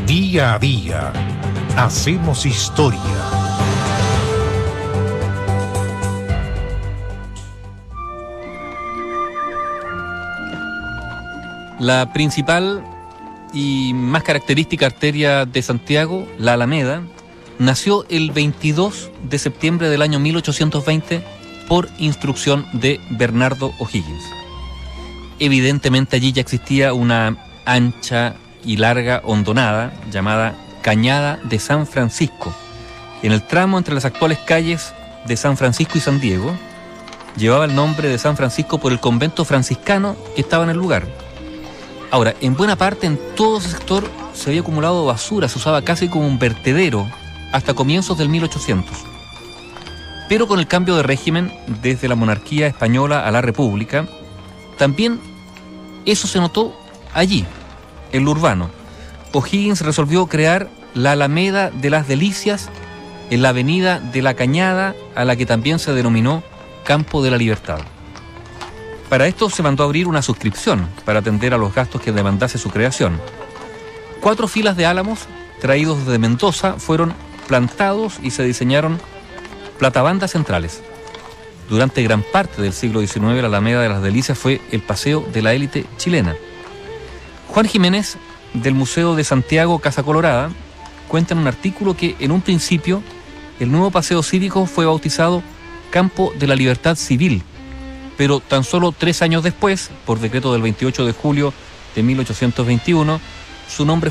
Día a día, hacemos historia. La principal y más característica arteria de Santiago, la Alameda, nació el 22 de septiembre del año 1820 por instrucción de Bernardo O'Higgins. Evidentemente allí ya existía una ancha y larga hondonada llamada Cañada de San Francisco. En el tramo entre las actuales calles de San Francisco y San Diego, llevaba el nombre de San Francisco por el convento franciscano que estaba en el lugar. Ahora, en buena parte, en todo ese sector se había acumulado basura, se usaba casi como un vertedero hasta comienzos del 1800. Pero con el cambio de régimen desde la monarquía española a la república, también eso se notó allí, en lo urbano. O'Higgins resolvió crear la Alameda de las Delicias en la avenida de la Cañada, a la que también se denominó Campo de la Libertad. Para esto se mandó a abrir una suscripción para atender a los gastos que demandase su creación. 4 filas de álamos traídos desde Mendoza fueron plantados y se diseñaron platabandas centrales. Durante gran parte del siglo XIX, la Alameda de las Delicias fue el paseo de la élite chilena. Juan Jiménez, del Museo de Santiago Casa Colorada, cuenta en un artículo que en un principio el nuevo paseo cívico fue bautizado Campo de la Libertad Civil, pero tan solo 3 años después, por decreto del 28 de julio de 1821, su nombre